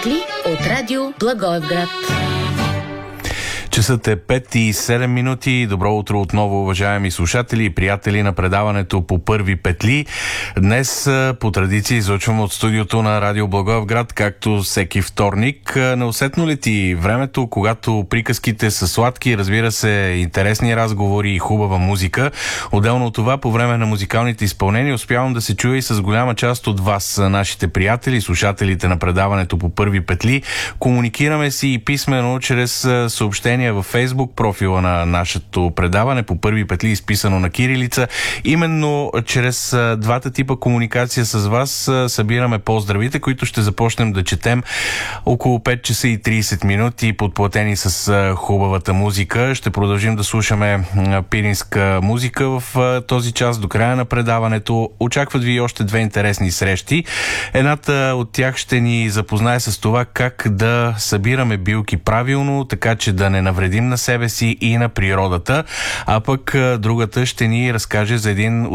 Кли от радио Благоевград. Часът е 5:07. Добро утро отново, уважаеми слушатели и приятели на предаването по първи петли. Днес по традиция излъчваме от студиото на радио Благоевград, както всеки вторник. Неусетно ли ти времето, когато приказките са сладки, разбира се, интересни разговори и хубава музика. Отделно от това, по време на музикалните изпълнения успявам да се чуя и с голяма част от вас, нашите приятели, слушателите на предаването по първи петли. Комуникираме си и писмено чрез съобщения във Фейсбук, профила на нашето предаване по първи петли, изписано на кирилица. Именно чрез двата типа комуникация с вас събираме поздравите, които ще започнем да четем около 5 часа и 30 минути, подплатени с хубавата музика. Ще продължим да слушаме пиринска музика в този час до края на предаването. Очакват ви още две интересни срещи. Едната от тях ще ни запознае с това как да събираме билки правилно, така че да не навредим на себе си и на природата, а пък другата ще ни разкаже за един